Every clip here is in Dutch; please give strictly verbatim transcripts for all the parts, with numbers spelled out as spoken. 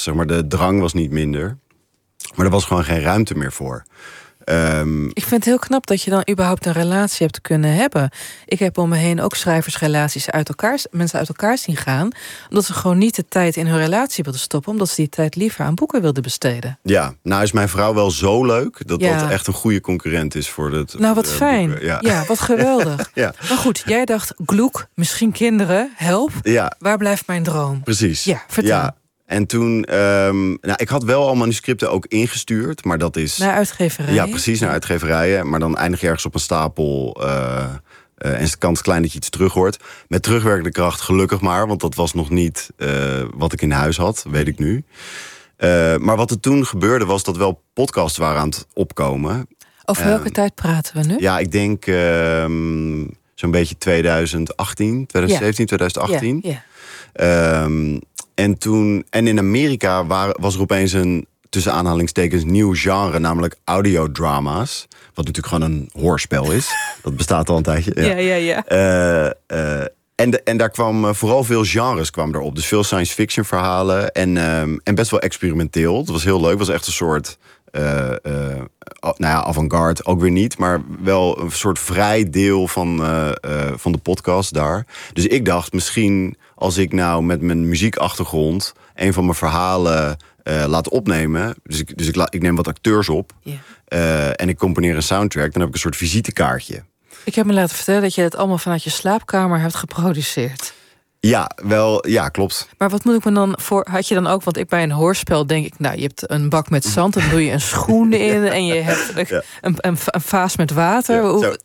was, zeg maar, de drang was niet minder. Maar er was gewoon geen ruimte meer voor. Um, ik vind het heel knap dat je dan überhaupt een relatie hebt kunnen hebben. Ik heb om me heen ook schrijversrelaties uit elkaar, mensen uit elkaar zien gaan, omdat ze gewoon niet de tijd in hun relatie wilden stoppen, omdat ze die tijd liever aan boeken wilden besteden. Ja, nou is mijn vrouw wel zo leuk dat ja. dat echt een goede concurrent is voor het. Nou, wat uh, fijn. Ja. ja, wat geweldig. ja. Maar goed, jij dacht, Gloek, misschien kinderen, help. Ja. Waar blijft mijn droom? Precies. Ja, vertel. Ja. En toen, um, nou, ik had wel al manuscripten ook ingestuurd, maar dat is naar uitgeverijen. Ja, precies, naar uitgeverijen. Maar dan eindig je ergens op een stapel. Uh, uh, en is de kans klein dat je iets terug hoort. Met terugwerkende kracht, gelukkig maar, want dat was nog niet uh, wat ik in huis had, weet ik nu. Uh, maar wat er toen gebeurde was dat wel podcasts waren aan het opkomen. Over welke uh, tijd praten we nu? Ja, ik denk uh, zo'n beetje twintig achttien, twintig zeventien, ja. twintig achttien. Ja, ja. Um, En toen, en in Amerika waren, was er opeens een, tussen aanhalingstekens, nieuw genre, namelijk audiodrama's. Wat natuurlijk gewoon een hoorspel is. Dat bestaat al een tijdje. Ja, ja, ja. ja. Uh, uh, en, de, en daar kwam uh, vooral veel genres kwam erop. Dus veel science fiction verhalen en, um, en best wel experimenteel. Het was heel leuk. Het was echt een soort, uh, uh, nou ja, avant-garde ook weer niet. Maar wel een soort vrij deel van, uh, uh, van de podcast daar. Dus ik dacht, misschien als ik nou met mijn muziekachtergrond een van mijn verhalen uh, laat opnemen. Dus ik, dus ik, la, ik neem wat acteurs op. Yeah. Uh, en ik componeer een soundtrack. Dan heb ik een soort visitekaartje. Ik heb me laten vertellen dat je het allemaal vanuit je slaapkamer hebt geproduceerd. Ja, wel, ja, klopt. Maar wat moet ik me dan voor... Had je dan ook, want ik bij een hoorspel denk ik, nou, je hebt een bak met zand, dan doe je een schoen in ja. en je hebt ja. een, een, een vaas met water. Ja, Hoe...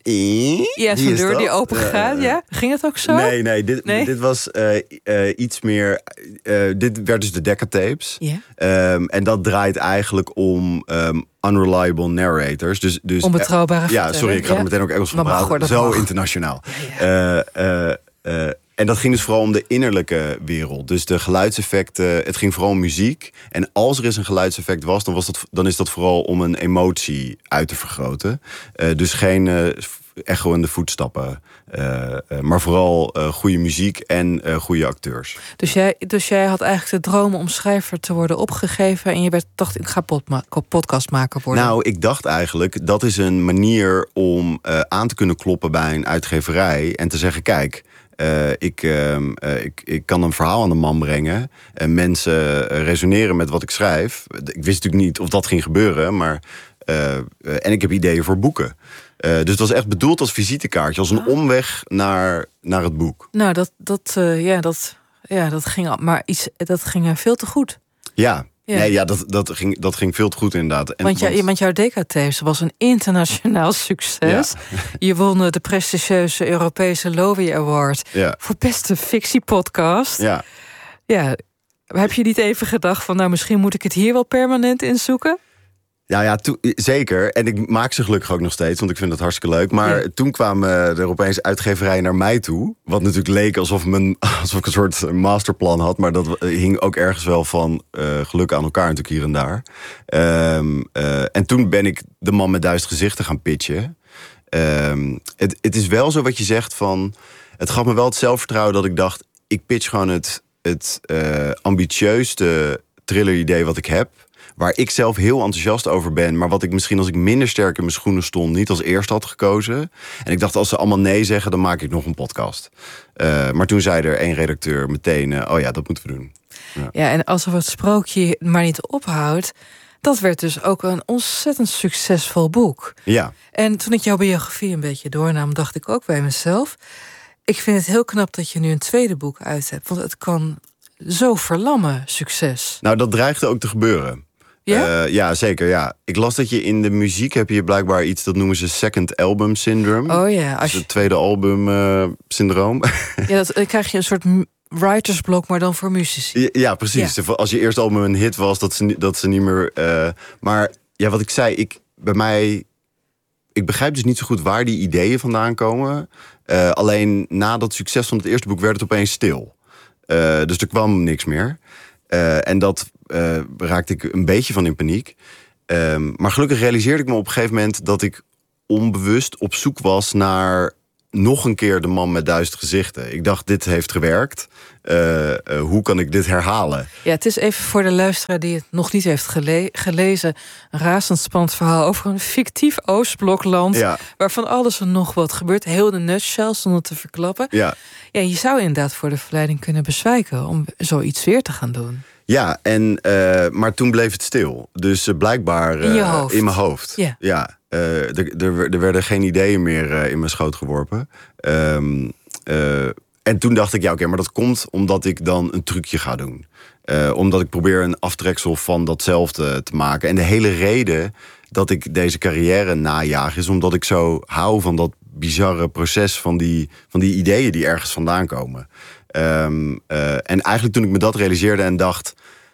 ja zo'n deur die open gaat. Ja, ja. ja. Ging het ook zo? Nee, nee, dit, nee? dit was uh, uh, iets meer... Uh, dit werd dus de Decca-tapes. Yeah. Um, en dat draait eigenlijk om... Um, unreliable narrators. Dus, dus, onbetrouwbare uh, Ja, sorry, ik ga ja. er meteen ook Engels van praten. Zo mag. Internationaal. Ja, ja. Uh, uh, uh, En dat ging dus vooral om de innerlijke wereld. Dus de geluidseffecten, het ging vooral om muziek. En als er eens een geluidseffect was, dan, was dat, dan is dat vooral om een emotie uit te vergroten. Uh, dus geen uh, echo in de voetstappen. Uh, uh, maar vooral uh, goede muziek en uh, goede acteurs. Dus jij, dus jij had eigenlijk de droom om schrijver te worden opgegeven... en je werd, dacht, ik ga podma- podcastmaker worden. Nou, ik dacht eigenlijk, dat is een manier om uh, aan te kunnen kloppen bij een uitgeverij... en te zeggen, kijk... Uh, ik, uh, uh, ik, ik kan een verhaal aan de man brengen. En mensen uh, resoneren met wat ik schrijf. Ik wist natuurlijk niet of dat ging gebeuren. Maar, uh, uh, en ik heb ideeën voor boeken. Uh, dus het was echt bedoeld als visitekaartje. Als een omweg naar, naar het boek. Nou, dat, dat, uh, ja, dat, ja, dat ging, maar iets, dat ging uh, veel te goed. Ja. Ja. Nee, ja, dat, dat, ging, dat ging veel te goed inderdaad. En, want, want... want jouw Decca-tapes was een internationaal succes. Ja. Je won de prestigieuze Europese Lowy Award... Ja. voor beste fictiepodcast. Ja. Ja. Heb je niet even gedacht van... nou, misschien moet ik het hier wel permanent in zoeken? Ja, ja to- zeker. En ik maak ze gelukkig ook nog steeds, want ik vind het hartstikke leuk. Maar ja. toen kwamen er opeens uitgeverijen naar mij toe. Wat natuurlijk leek alsof, mijn, alsof ik een soort masterplan had. Maar dat hing ook ergens wel van uh, geluk aan elkaar natuurlijk hier en daar. Um, uh, en toen ben ik de man met duizend gezichten gaan pitchen. Um, het, het is wel zo wat je zegt van... Het gaf me wel het zelfvertrouwen dat ik dacht... ik pitch gewoon het, het uh, ambitieusste thriller-idee wat ik heb... waar ik zelf heel enthousiast over ben... maar wat ik misschien als ik minder sterk in mijn schoenen stond... niet als eerste had gekozen. En ik dacht, als ze allemaal nee zeggen... dan maak ik nog een podcast. Uh, maar toen zei er één redacteur meteen... Uh, oh ja, dat moeten we doen. Ja, ja en alsof het sprookje maar niet ophoudt... dat werd dus ook een ontzettend succesvol boek. Ja. En toen ik jouw biografie een beetje doornam... dacht ik ook bij mezelf... ik vind het heel knap dat je nu een tweede boek uit hebt... want het kan zo verlammen, succes. Nou, dat dreigde ook te gebeuren. Ja? Uh, ja, zeker. Ja. Ik las dat je in de muziek heb je blijkbaar iets... dat noemen ze second album syndrome. Oh ja. Als je... Dus het tweede album uh, syndroom. Ja, dat, dan krijg je een soort writersblok, maar dan voor muzici. Ja, ja precies. Ja. Als je eerste album een hit was, dat ze, dat ze niet meer... Uh, maar ja, wat ik zei, ik, bij mij... Ik begrijp dus niet zo goed waar die ideeën vandaan komen. Uh, alleen na dat succes van het eerste boek werd het opeens stil. Uh, dus er kwam niks meer. Uh, en dat uh, raakte ik een beetje van in paniek. Um, maar gelukkig realiseerde ik me op een gegeven moment... dat ik onbewust op zoek was naar nog een keer De Man met Duizend Gezichten. Ik dacht, dit heeft gewerkt. Uh, uh, hoe kan ik dit herhalen? Ja, het is even voor de luisteraar die het nog niet heeft gele- gelezen... een razendspannend verhaal over een fictief Oostblokland... Ja. waarvan alles en nog wat gebeurt. Heel de nutshell, zonder te verklappen. Ja. Ja, je zou inderdaad voor de verleiding kunnen bezwijken... om zoiets weer te gaan doen. Ja, en, uh, maar toen bleef het stil. Dus uh, blijkbaar uh, in, je hoofd. in mijn hoofd. Ja. Ja, uh, er, er, er werden geen ideeën meer uh, in mijn schoot geworpen. Um, uh, en toen dacht ik, ja oké, okay, maar dat komt omdat ik dan een trucje ga doen. Uh, omdat ik probeer een aftreksel van datzelfde te maken. En de hele reden dat ik deze carrière najaag... is omdat ik zo hou van dat bizarre proces... van die, van die ideeën die ergens vandaan komen. Um, uh, en eigenlijk toen ik me dat realiseerde en dacht...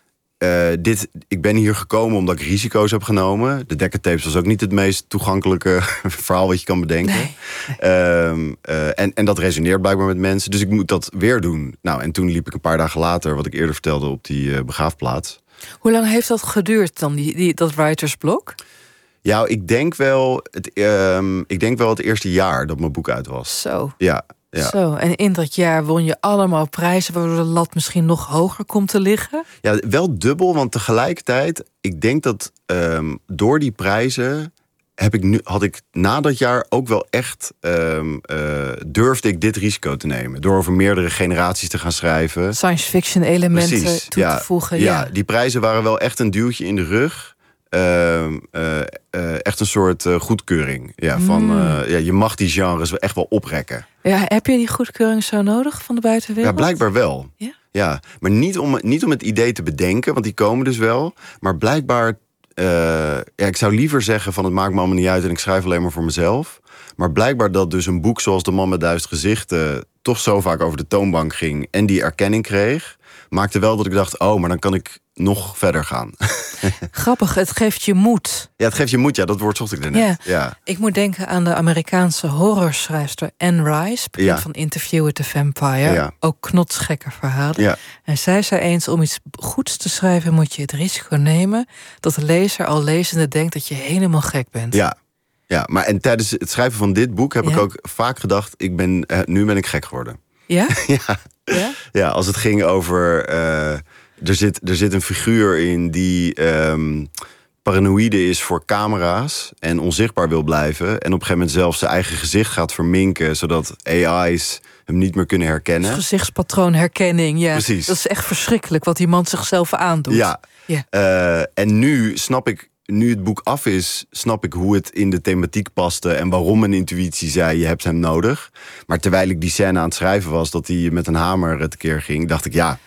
Uh, dit, ik ben hier gekomen omdat ik risico's heb genomen. De Dekkentapes was ook niet het meest toegankelijke verhaal wat je kan bedenken. Nee. Um, uh, en, en dat resoneert blijkbaar met mensen. Dus ik moet dat weer doen. Nou, en toen liep ik een paar dagen later, wat ik eerder vertelde, op die uh, begraafplaats. Hoe lang heeft dat geduurd dan, die, die, dat writersblok? Ja, ik denk wel het, um, ik denk wel het eerste jaar dat mijn boek uit was. Zo. Ja. Ja. Zo, en in dat jaar won je allemaal prijzen... waardoor de lat misschien nog hoger komt te liggen? Ja, wel dubbel, want tegelijkertijd... ik denk dat um, door die prijzen... Heb ik nu, had ik na dat jaar ook wel echt... Um, uh, durfde ik dit risico te nemen. Door over meerdere generaties te gaan schrijven. Science fiction elementen Precies, toe ja, te voegen. Ja, ja, die prijzen waren wel echt een duwtje in de rug... Uh, uh, uh, echt een soort uh, goedkeuring. Ja, van, uh, ja, je mag die genres echt wel oprekken. Ja, heb je die goedkeuring zo nodig van de buitenwereld? Ja, blijkbaar wel. Ja? Ja, maar niet om, niet om het idee te bedenken, want die komen dus wel. Maar blijkbaar, uh, ja, ik zou liever zeggen van het maakt me allemaal niet uit... en ik schrijf alleen maar voor mezelf. Maar blijkbaar dat dus een boek zoals De Man met Duizend Gezichten... toch zo vaak over de toonbank ging en die erkenning kreeg... maakte wel dat ik dacht, oh, maar dan kan ik nog verder gaan. Grappig, het geeft je moed. Ja, het geeft je moed, ja, dat woord zocht ik daarnet. Ja. Ja. Ik moet denken aan de Amerikaanse horrorschrijfster Anne Rice... bekend ja. van Interview with the Vampire. Ja. Ook knotsgekke verhalen. Ja. En zij zei eens, om iets goeds te schrijven... moet je het risico nemen dat de lezer al lezende denkt... dat je helemaal gek bent. Ja. Ja, maar en tijdens het schrijven van dit boek heb ja. ik ook vaak gedacht... Ik ben, nu ben ik gek geworden. Ja? ja. ja? Ja, als het ging over... Uh, er, zit, er zit een figuur in die um, paranoïde is voor camera's... en onzichtbaar wil blijven. En op een gegeven moment zelfs zijn eigen gezicht gaat verminken... zodat A I's hem niet meer kunnen herkennen. Dus gezichtspatroonherkenning, ja. Precies. Dat is echt verschrikkelijk wat die man zichzelf aandoet. Ja, ja. Uh, en nu snap ik... Nu het boek af is, snap ik hoe het in de thematiek paste... en waarom mijn intuïtie zei, je hebt hem nodig. Maar terwijl ik die scène aan het schrijven was... dat hij met een hamer tekeer ging, dacht ik... ja,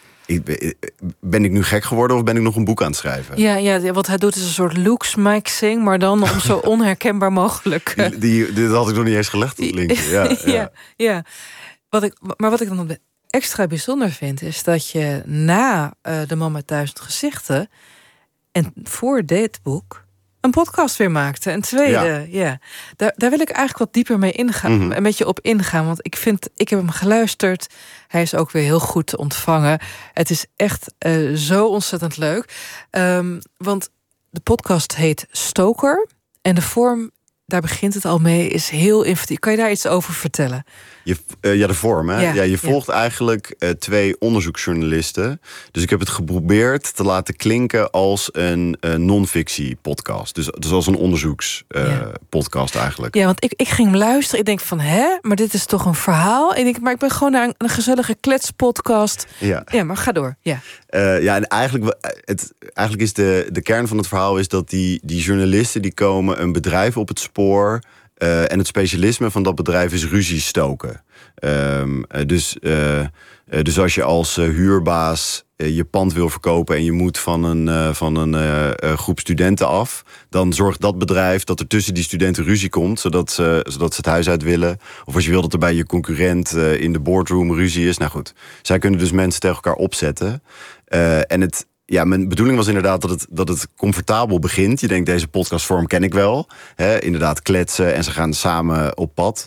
ben ik nu gek geworden of ben ik nog een boek aan het schrijven? Ja, ja, wat hij doet is een soort looks-mixing... maar dan om zo onherkenbaar mogelijk... Die, die, dit had ik nog niet eens gelegd, dat linkje. Ja, ja. ja, ja. Wat ik, maar wat ik dan extra bijzonder vind... is dat je na uh, De Man met Duizend Gezichten... en voor dit boek een podcast weer maakte. Een tweede, ja. ja. Daar, daar wil ik eigenlijk wat dieper mee ingaan. Mm-hmm. Een beetje op ingaan. Want ik vind, ik heb hem geluisterd. Hij is ook weer heel goed te ontvangen. Het is echt uh, zo ontzettend leuk. Um, want de podcast heet Stoker. En de vorm, daar begint het al mee, is heel inventief. Kan je daar iets over vertellen? Je, uh, ja, de vorm, hè? Ja, ja, je volgt ja. eigenlijk uh, twee onderzoeksjournalisten. Dus ik heb het geprobeerd te laten klinken als een uh, non-fictie podcast. Dus, dus als een onderzoekspodcast uh, ja. eigenlijk. Ja, want ik, ik ging luisteren. Ik denk van, hè? Maar dit is toch een verhaal? Ik denk, maar ik ben gewoon naar een, een gezellige kletspodcast. Ja. ja, maar ga door. Ja, uh, ja en eigenlijk, het, eigenlijk is de, de kern van het verhaal... is dat die, die journalisten die komen een bedrijf op het spoor... Uh, en het specialisme van dat bedrijf is ruzie stoken. Um, uh, dus, uh, uh, dus als je als uh, huurbaas uh, je pand wil verkopen... en je moet van een, uh, van een uh, uh, groep studenten af... dan zorgt dat bedrijf dat er tussen die studenten ruzie komt... zodat ze, zodat ze het huis uit willen. Of als je wil dat er bij je concurrent uh, in de boardroom ruzie is. Nou goed, zij kunnen dus mensen tegen elkaar opzetten. Uh, en het... Ja, mijn bedoeling was inderdaad dat het, dat het comfortabel begint. Je denkt, deze podcastvorm ken ik wel. Hè, inderdaad kletsen en ze gaan samen op pad.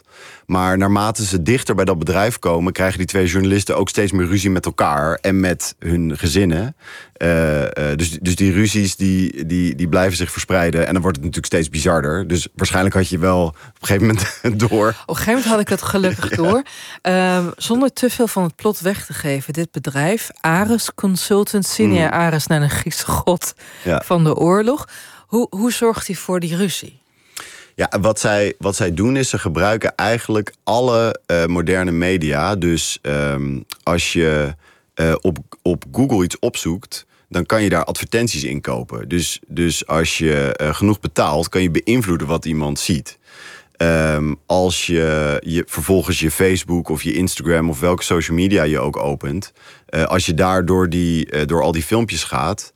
Maar naarmate ze dichter bij dat bedrijf komen, krijgen die twee journalisten ook steeds meer ruzie met elkaar en met hun gezinnen. Uh, uh, dus, dus die ruzies die, die, die blijven zich verspreiden. En dan wordt het natuurlijk steeds bizarder. Dus waarschijnlijk had je wel op een gegeven moment door. Op een gegeven moment had ik het gelukkig door. Uh, zonder te veel van het plot weg te geven. Dit bedrijf, Ares Consultancy. Mm. Ja, Ares naar een Griekse god ja. van de oorlog. Hoe, hoe zorgt hij voor die ruzie? Ja, wat zij, wat zij doen is, ze gebruiken eigenlijk alle uh, moderne media. Dus um, als je uh, op, op Google iets opzoekt, dan kan je daar advertenties in kopen. Dus, dus als je uh, genoeg betaalt, kan je beïnvloeden wat iemand ziet. Um, als je, je vervolgens je Facebook of je Instagram of welke social media je ook opent, uh, als je daar door, die, uh, door al die filmpjes gaat,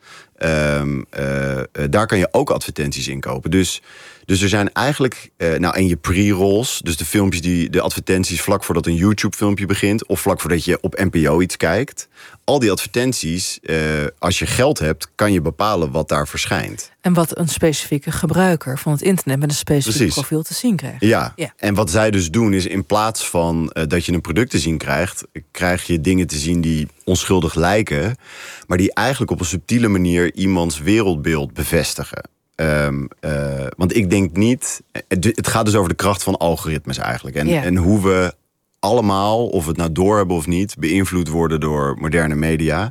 um, uh, uh, daar kan je ook advertenties in kopen. Dus, dus er zijn eigenlijk, uh, nou en je pre-rolls, dus de filmpjes die, de advertenties vlak voordat een YouTube-filmpje begint, of vlak voordat je op N P O iets kijkt. Al die advertenties, uh, als je geld hebt, kan je bepalen wat daar verschijnt. En wat een specifieke gebruiker van het internet met een specifiek Precies. profiel te zien krijgt. Ja. ja, en wat zij dus doen is, in plaats van uh, dat je een product te zien krijgt, krijg je dingen te zien die onschuldig lijken, maar die eigenlijk op een subtiele manier iemands wereldbeeld bevestigen. Um, uh, want ik denk niet, het gaat dus over de kracht van algoritmes eigenlijk. En, ja. en hoe we allemaal, of we het nou doorhebben of niet, beïnvloed worden door moderne media.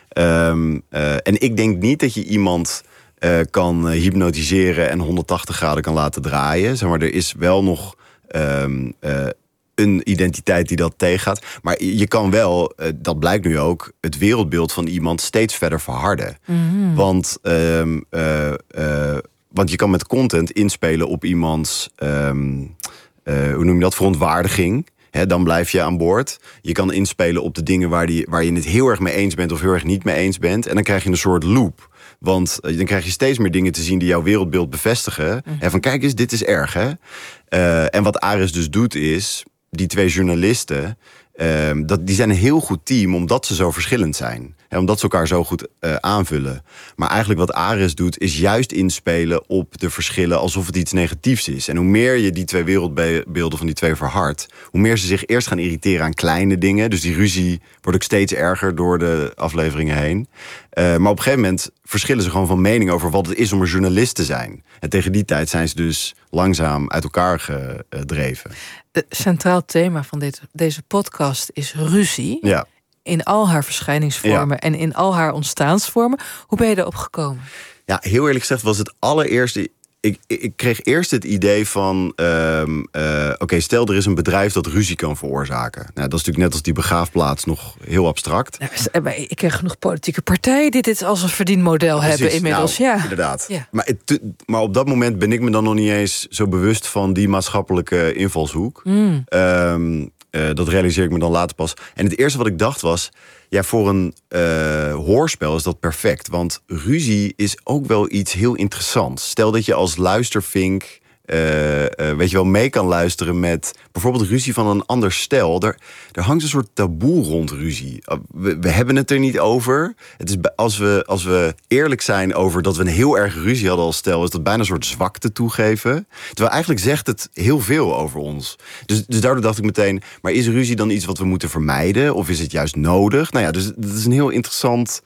Um, uh, en ik denk niet dat je iemand uh, kan hypnotiseren en honderdtachtig graden kan laten draaien. Zeg maar, er is wel nog um, uh, een identiteit die dat tegengaat. Maar je kan wel, uh, dat blijkt nu ook, het wereldbeeld van iemand steeds verder verharden. Mm-hmm. Want, um, uh, uh, want je kan met content inspelen op iemands, um, uh, hoe noem je dat, verontwaardiging. He, dan blijf je aan boord. Je kan inspelen op de dingen waar, die, waar je het heel erg mee eens bent of heel erg niet mee eens bent. En dan krijg je een soort loop. Want dan krijg je steeds meer dingen te zien die jouw wereldbeeld bevestigen. Mm. En van kijk eens, dit is erg, hè? Uh, en wat Ares dus doet is, die twee journalisten, uh, dat, die zijn een heel goed team omdat ze zo verschillend zijn. He, omdat ze elkaar zo goed uh, aanvullen. Maar eigenlijk wat Ares doet, is juist inspelen op de verschillen alsof het iets negatiefs is. En hoe meer je die twee wereldbeelden van die twee verhardt, hoe meer ze zich eerst gaan irriteren aan kleine dingen. Dus die ruzie wordt ook steeds erger door de afleveringen heen. Uh, maar op een gegeven moment verschillen ze gewoon van mening over wat het is om een journalist te zijn. En tegen die tijd zijn ze dus langzaam uit elkaar gedreven. Het centraal thema van dit, deze podcast is ruzie. Ja. In al haar verschijningsvormen ja. en in al haar ontstaansvormen. Hoe ben je erop gekomen? Ja, heel eerlijk gezegd was het allereerste. Ik, ik kreeg eerst het idee van, um, uh, oké, okay, stel er is een bedrijf dat ruzie kan veroorzaken. Nou, dat is natuurlijk net als die begraafplaats nog heel abstract. Nou, ik ken genoeg politieke partijen die dit als een verdienmodel Precies, hebben inmiddels. Nou, ja, inderdaad. Ja. Maar, het, maar op dat moment ben ik me dan nog niet eens zo bewust van die maatschappelijke invalshoek. Mm. Um, Uh, dat realiseer ik me dan later pas. En het eerste wat ik dacht was, ja, voor een uh, hoorspel is dat perfect. Want ruzie is ook wel iets heel interessants. Stel dat je als luistervink, uh, uh, weet je wel, mee kan luisteren met bijvoorbeeld ruzie van een ander stel. Er, er hangt een soort taboe rond ruzie. We, we hebben het er niet over. Het is, als, we, als we eerlijk zijn over dat we een heel erg ruzie hadden als stel, is dat bijna een soort zwakte toegeven. Terwijl eigenlijk zegt het heel veel over ons. Dus, dus daardoor dacht ik meteen, maar is ruzie dan iets wat we moeten vermijden? Of is het juist nodig? Nou ja, dus dat is een heel interessant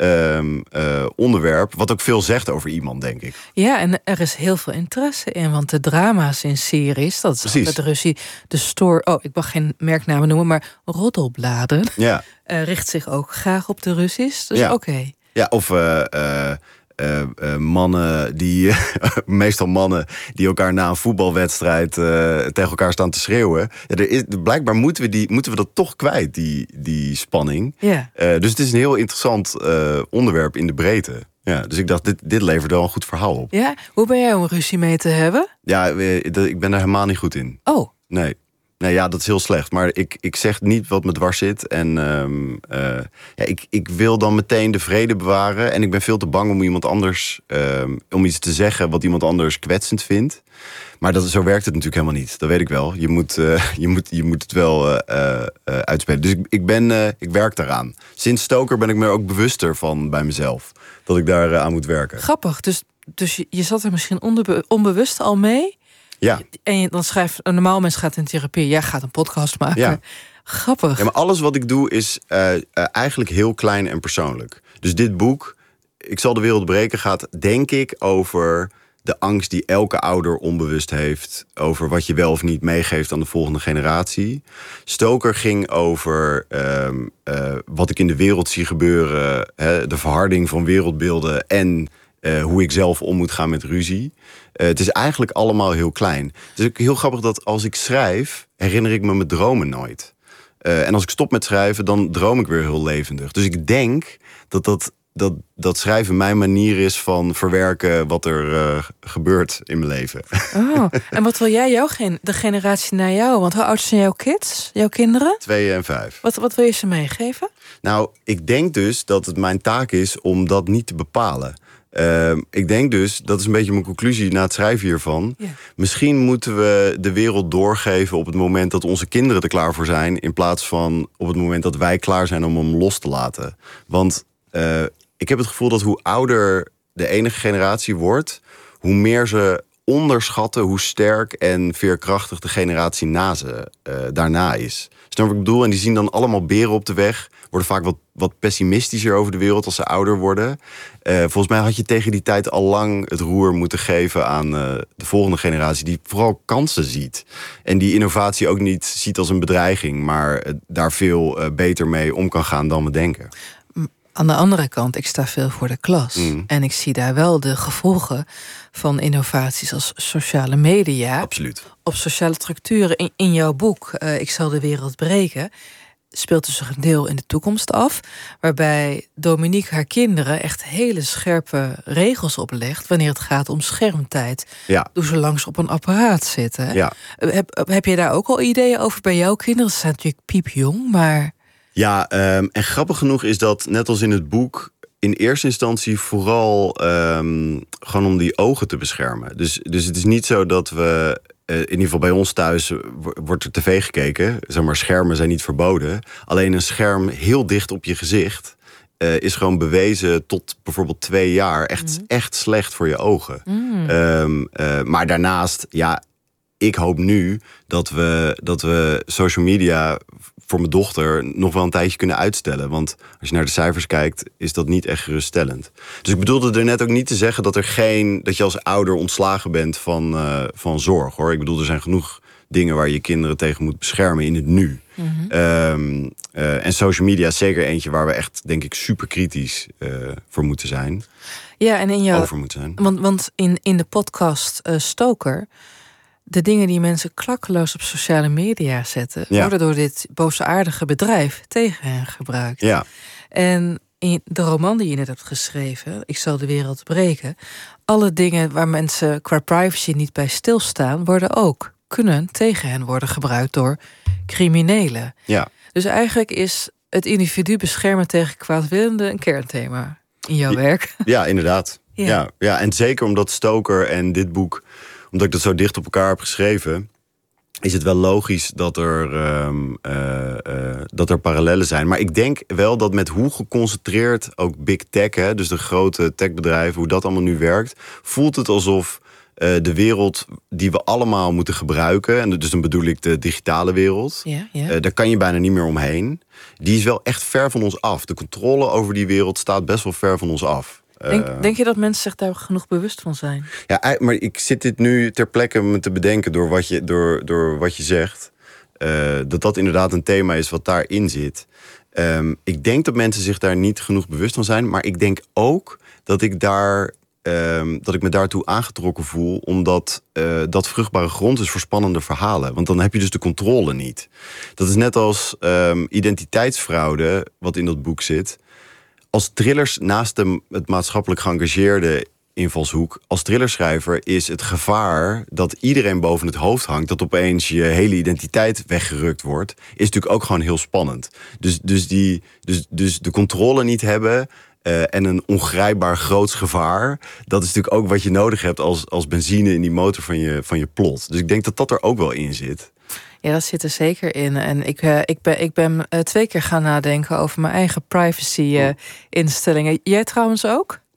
Um, uh, onderwerp, wat ook veel zegt over iemand, denk ik. Ja, en er is heel veel interesse in, want de drama's in series, dat is Precies. altijd ruzie. De story, oh, ik mag geen merknamen noemen, maar Roddelbladen ja. uh, richt zich ook graag op de ruzies. Dus ja. oké. Okay. Ja, of uh, uh, uh, uh, mannen die, uh, meestal mannen die elkaar na een voetbalwedstrijd uh, tegen elkaar staan te schreeuwen. Ja, er is, blijkbaar moeten we, die, moeten we dat toch kwijt, die, die spanning. Ja. Uh, dus het is een heel interessant uh, onderwerp in de breedte. Ja, dus ik dacht, dit, dit levert wel een goed verhaal op. Ja, hoe ben jij om ruzie mee te hebben? Ja, ik ben daar helemaal niet goed in. Oh. Nee. Nee, ja, dat is heel slecht. Maar ik, ik zeg niet wat me dwars zit. En um, uh, ja, ik, ik wil dan meteen de vrede bewaren. En ik ben veel te bang om iemand anders, um, om iets te zeggen wat iemand anders kwetsend vindt. Maar dat, zo werkt het natuurlijk helemaal niet. Dat weet ik wel. Je moet, uh, je moet, je moet het wel uh, uh, uitspelen. Dus ik, ik, ben, uh, ik werk daaraan. Sinds Stoker ben ik me ook bewuster van bij mezelf. Dat ik daar uh, aan moet werken. Grappig. Dus, dus je, je zat er misschien onbe- onbewust al mee? Ja. En je, dan schrijft een normaal mens gaat in therapie. Jij gaat een podcast maken. Ja. Grappig. Ja, maar alles wat ik doe is uh, uh, eigenlijk heel klein en persoonlijk. Dus dit boek, Ik zal de wereld breken, gaat denk ik over de angst die elke ouder onbewust heeft over wat je wel of niet meegeeft aan de volgende generatie. Stoker ging over um, uh, wat ik in de wereld zie gebeuren, hè, de verharding van wereldbeelden en uh, hoe ik zelf om moet gaan met ruzie. Uh, het is eigenlijk allemaal heel klein. Het is ook heel grappig dat als ik schrijf, herinner ik me mijn dromen nooit. Uh, en als ik stop met schrijven, dan droom ik weer heel levendig. Dus ik denk dat dat, dat, dat schrijven mijn manier is van verwerken wat er uh, gebeurt in mijn leven. Oh, en wat wil jij, jouw gen- de generatie na jou? Want hoe oud zijn jouw kids, jouw kinderen? Twee en vijf. Wat, wat wil je ze meegeven? Nou, ik denk dus dat het mijn taak is om dat niet te bepalen. Uh, ik denk dus, dat is een beetje mijn conclusie na het schrijven hiervan. Yeah. Misschien moeten we de wereld doorgeven op het moment dat onze kinderen er klaar voor zijn, in plaats van op het moment dat wij klaar zijn om hem los te laten. Want uh, ik heb het gevoel dat hoe ouder de enige generatie wordt, hoe meer ze onderschatten hoe sterk en veerkrachtig de generatie na ze uh, daarna is. Snap wat ik bedoel? En die zien dan allemaal beren op de weg, worden vaak wat, wat pessimistischer over de wereld als ze ouder worden. Uh, volgens mij had je tegen die tijd al lang het roer moeten geven aan uh, de volgende generatie, die vooral kansen ziet. En die innovatie ook niet ziet als een bedreiging, maar uh, daar veel uh, beter mee om kan gaan dan we denken. Aan de andere kant, ik sta veel voor de klas. Mm. En ik zie daar wel de gevolgen van innovaties als sociale media. Absoluut. Op sociale structuren. In, in jouw boek, uh, Ik zal de wereld breken, speelt dus een deel in de toekomst af, waarbij Dominique haar kinderen echt hele scherpe regels oplegt wanneer het gaat om schermtijd. Ja. Doe ze langs op een apparaat zitten. Ja. Heb, heb je daar ook al ideeën over bij jouw kinderen? Ze zijn natuurlijk piepjong, maar... Ja, um, en grappig genoeg is dat, net als in het boek, in eerste instantie vooral um, gewoon om die ogen te beschermen. Dus, dus het is niet zo dat we, uh, in ieder geval bij ons thuis, wordt er tv gekeken. Zeg maar, schermen zijn niet verboden. Alleen een scherm heel dicht op je gezicht uh, is gewoon bewezen tot bijvoorbeeld twee jaar echt, mm. echt slecht voor je ogen. Mm. Um, uh, maar daarnaast, ja, ik hoop nu dat we, dat we social media voor mijn dochter nog wel een tijdje kunnen uitstellen. Want als je naar de cijfers kijkt, is dat niet echt geruststellend. Dus ik bedoelde er net ook niet te zeggen dat er geen, dat je als ouder ontslagen bent van, uh, van zorg, hoor. Ik bedoel, er zijn genoeg dingen waar je kinderen tegen moet beschermen in het nu. Mm-hmm. Um, uh, en social media is zeker eentje waar we echt, denk ik, super kritisch uh, voor moeten zijn. Ja, en in jouw, over moeten zijn. Want, want in, in de podcast uh, Stoker, de dingen die mensen klakkeloos op sociale media zetten, ja, worden door dit boosaardige bedrijf tegen hen gebruikt. Ja. En in de roman die je net hebt geschreven, Ik zal de wereld breken, alle dingen waar mensen qua privacy niet bij stilstaan, worden ook, kunnen tegen hen worden gebruikt door criminelen. Ja. Dus eigenlijk is het individu beschermen tegen kwaadwillenden een kernthema in jouw werk. Ja, inderdaad. Ja. Ja, ja, en zeker omdat Stoker en dit boek, omdat ik dat zo dicht op elkaar heb geschreven, is het wel logisch dat er, um, uh, uh, dat er parallellen zijn. Maar ik denk wel dat met hoe geconcentreerd ook big tech, hè, dus de grote techbedrijven, hoe dat allemaal nu werkt, voelt het alsof uh, de wereld die we allemaal moeten gebruiken, en dus dan bedoel ik de digitale wereld, ja, ja. Uh, daar kan je bijna niet meer omheen. Die is wel echt ver van ons af. De controle over die wereld staat best wel ver van ons af. Denk, denk je dat mensen zich daar genoeg bewust van zijn? Ja, maar ik zit dit nu ter plekke me te bedenken door wat je, door, door wat je zegt. Uh, dat dat inderdaad een thema is wat daarin zit. Um, ik denk dat mensen zich daar niet genoeg bewust van zijn. Maar ik denk ook dat ik, daar, um, dat ik me daartoe aangetrokken voel, omdat uh, dat vruchtbare grond is voor spannende verhalen. Want dan heb je dus de controle niet. Dat is net als um, identiteitsfraude, wat in dat boek zit. Als thrillers, naast de, het maatschappelijk geëngageerde invalshoek, als thrillerschrijver is het gevaar dat iedereen boven het hoofd hangt, dat opeens je hele identiteit weggerukt wordt, is natuurlijk ook gewoon heel spannend. Dus, dus, die, dus, dus de controle niet hebben uh, en een ongrijpbaar groots gevaar, dat is natuurlijk ook wat je nodig hebt als, als benzine in die motor van je, van je plot. Dus ik denk dat dat er ook wel in zit. Ja, dat zit er zeker in. En ik, uh, ik ben, ik ben uh, twee keer gaan nadenken over mijn eigen privacy-instellingen. Uh, Jij trouwens ook?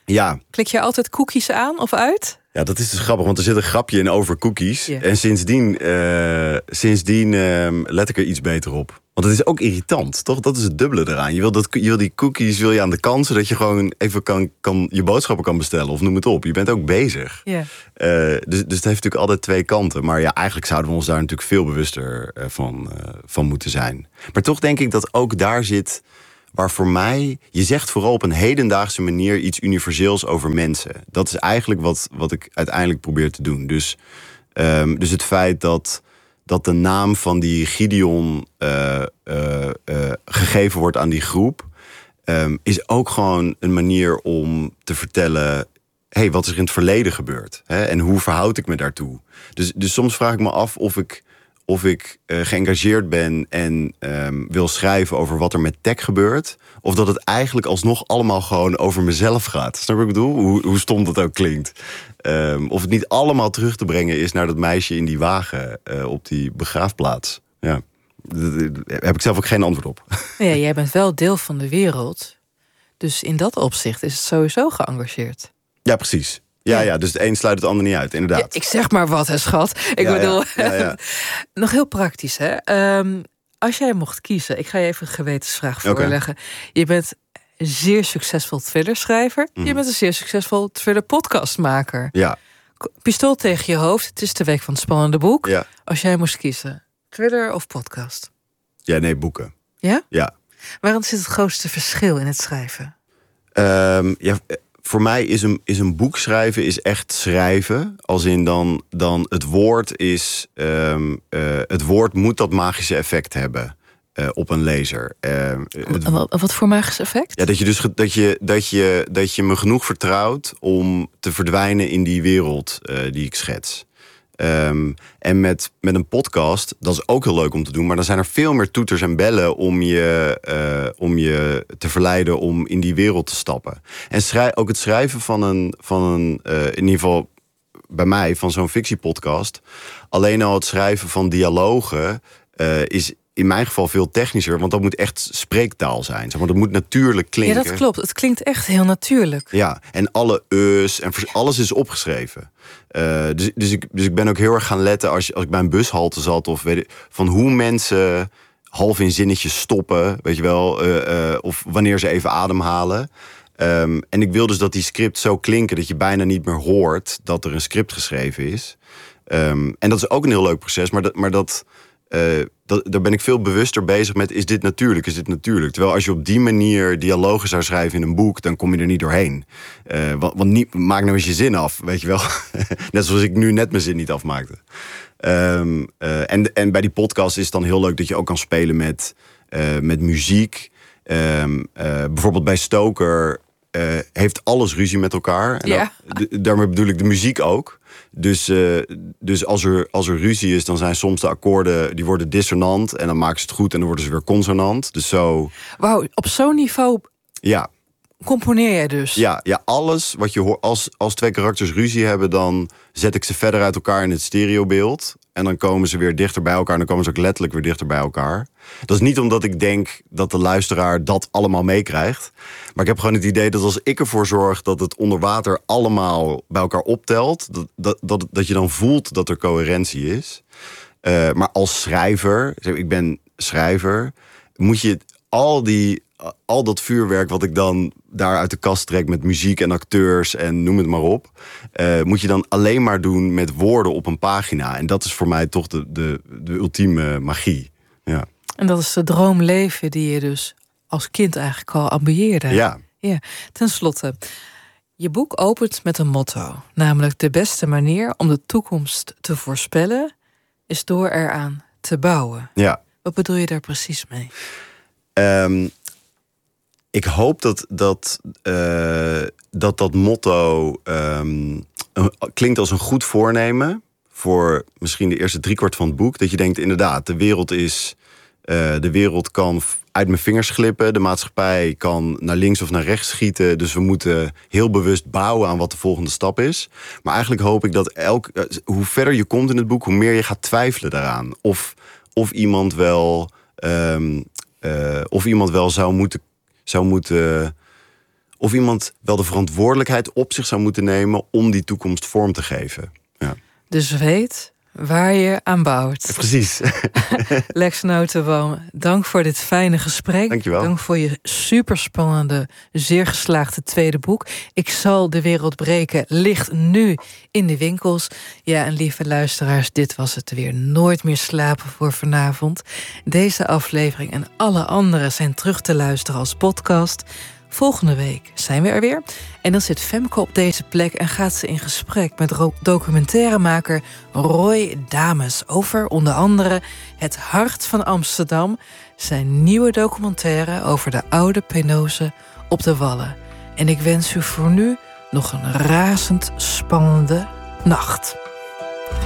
Ja. Klik je altijd cookies aan of uit? Ja, dat is dus grappig, want er zit een grapje in over cookies. Ja. En sindsdien, uh, sindsdien uh, let ik er iets beter op. Want het is ook irritant, toch? Dat is het dubbele eraan. Je wil, dat, je wil die cookies wil je aan de kant, zodat je gewoon even kan, kan, je boodschappen kan bestellen. Of noem het op. Je bent ook bezig. Ja. Uh, dus, dus het heeft natuurlijk altijd twee kanten. Maar ja, eigenlijk zouden we ons daar natuurlijk veel bewuster uh, van, uh, van moeten zijn. Maar toch denk ik dat ook daar zit... waar voor mij, je zegt vooral op een hedendaagse manier iets universeels over mensen. Dat is eigenlijk wat, wat ik uiteindelijk probeer te doen. Dus, um, dus het feit dat, dat de naam van die Gideon uh, uh, uh, gegeven wordt aan die groep... Um, is ook gewoon een manier om te vertellen... hey, wat is er in het verleden gebeurd? Hè? En hoe verhoud ik me daartoe? Dus, dus soms vraag ik me af of ik... of ik uh, geëngageerd ben en um, wil schrijven over wat er met tech gebeurt... of dat het eigenlijk alsnog allemaal gewoon over mezelf gaat. Snap je wat ik bedoel? Hoe, hoe stom dat ook klinkt. Um, of het niet allemaal terug te brengen is naar dat meisje in die wagen... Uh, op die begraafplaats. Ja, daar heb ik zelf ook geen antwoord op. Ja, jij bent wel deel van de wereld. Dus in dat opzicht is het sowieso geëngageerd. Ja, precies. Ja, ja, dus het een sluit het ander niet uit, inderdaad. Ja, ik zeg maar wat, hè, schat. Ik ja, bedoel, ja, ja, ja. nog heel praktisch, hè. Um, als jij mocht kiezen, ik ga je even een gewetensvraag voorleggen. Okay. Je bent een zeer succesvol thrillerschrijver. Mm. Je bent een zeer succesvol thriller-podcastmaker. Ja. Pistool tegen je hoofd, het is de week van het spannende boek. Ja. Als jij moest kiezen, thriller of podcast? Ja, nee, boeken. Ja? Ja. Waarom zit het grootste verschil in het schrijven? Um, ja... Voor mij is een, is een boek schrijven is echt schrijven. Als in dan, dan het woord is... Um, uh, het woord moet dat magische effect hebben uh, op een lezer. Uh, het, wat, wat voor magisch effect? Ja, dat je dus dat je, dat je, dat je me genoeg vertrouwt om te verdwijnen in die wereld uh, die ik schets. Um, en met, met een podcast, dat is ook heel leuk om te doen... maar dan zijn er veel meer toeters en bellen om je, uh, om je te verleiden... om in die wereld te stappen. En schrij, ook het schrijven van een, van een uh, in ieder geval bij mij, van zo'n fictiepodcast... alleen al het schrijven van dialogen uh, is... in mijn geval veel technischer, want dat moet echt spreektaal zijn. Zeg maar, dat moet natuurlijk klinken. Ja, dat klopt. Het klinkt echt heel natuurlijk. Ja, en alle eus en alles is opgeschreven. Uh, dus, dus, ik, dus ik ben ook heel erg gaan letten als, als ik bij een bushalte zat... of weet ik, van hoe mensen half in zinnetjes stoppen, weet je wel... Uh, uh, of wanneer ze even ademhalen. Um, en ik wil dus dat die script zo klinken... dat je bijna niet meer hoort dat er een script geschreven is. Um, en dat is ook een heel leuk proces, maar dat... Maar dat Uh, dat, daar ben ik veel bewuster bezig met, is dit natuurlijk, is dit natuurlijk? Terwijl als je op die manier dialogen zou schrijven in een boek... dan kom je er niet doorheen. Uh, want want niet, maak nou eens je zin af, weet je wel. Net zoals ik nu net mijn zin niet afmaakte. Um, uh, en, en bij die podcast is het dan heel leuk dat je ook kan spelen met, uh, met muziek. Um, uh, bijvoorbeeld bij Stoker uh, heeft alles ruzie met elkaar. En ja. dan, daarmee bedoel ik de muziek ook. Dus, uh, dus als, er, als er ruzie is, dan zijn soms de akkoorden... die worden dissonant en dan maken ze het goed... en dan worden ze weer consonant. Dus zo... Wauw, op zo'n niveau ja. componeer jij dus? Ja, ja, alles wat je hoort... Als, als twee karakters ruzie hebben... dan zet ik ze verder uit elkaar in het stereobeeld... en dan komen ze weer dichter bij elkaar... en dan komen ze ook letterlijk weer dichter bij elkaar. Dat is niet omdat ik denk dat de luisteraar dat allemaal meekrijgt... maar ik heb gewoon het idee dat als ik ervoor zorg... dat het onder water allemaal bij elkaar optelt... dat, dat, dat, dat je dan voelt dat er coherentie is. Uh, maar als schrijver, ik ben schrijver... moet je al die... al dat vuurwerk wat ik dan daar uit de kast trek... met muziek en acteurs en noem het maar op... Uh, moet je dan alleen maar doen met woorden op een pagina. En dat is voor mij toch de, de, de ultieme magie. Ja. En dat is de droomleven die je dus als kind eigenlijk al ambieerde. Ja. Ja. Ten slotte, je boek opent met een motto. Namelijk de beste manier om de toekomst te voorspellen... is door eraan te bouwen. Ja. Wat bedoel je daar precies mee? Um, ik hoop dat dat, uh, dat, dat motto um, een, klinkt als een goed voornemen... voor misschien de eerste driekwart van het boek. Dat je denkt, inderdaad, de wereld is... Uh, de wereld kan uit mijn vingers glippen. De maatschappij kan naar links of naar rechts schieten. Dus we moeten heel bewust bouwen aan wat de volgende stap is. Maar eigenlijk hoop ik dat elk, uh, hoe verder je komt in het boek... hoe meer je gaat twijfelen daaraan. Of, of iemand wel... Um, Uh, of iemand wel zou moeten, zou moeten of iemand wel de verantwoordelijkheid op zich zou moeten nemen om die toekomst vorm te geven. Ja. Dus weet waar je aan bouwt. Precies. Lex Notenboom, dank voor dit fijne gesprek. Dankjewel. Dank voor je superspannende, zeer geslaagde tweede boek. Ik zal de wereld breken, ligt nu in de winkels. Ja, en lieve luisteraars, dit was het weer. Nooit meer slapen voor vanavond. Deze aflevering en alle andere zijn terug te luisteren als podcast. Volgende week zijn we er weer. En dan zit Femke op deze plek en gaat ze in gesprek met documentairemaker Roy Dames over onder andere Het Hart van Amsterdam, zijn nieuwe documentaire over de oude penose op de Wallen. En ik wens u voor nu nog een razend spannende nacht.